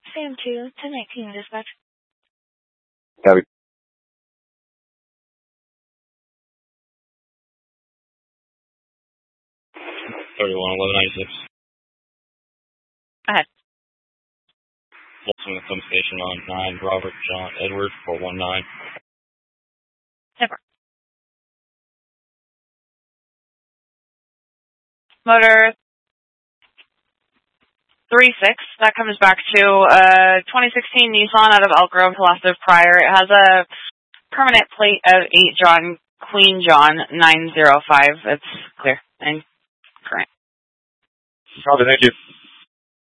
Sam 2, 1019, dispatch. Copy. 311196. Go ahead. Folsom Pump Station on 9, Robert John Edward 419. Never. Motor 36, that comes back to 2016 Nissan out of Elk Grove, Velocity prior. It has a permanent plate of 8 John, Queen John 905. It's clear and current. Copy, thank you.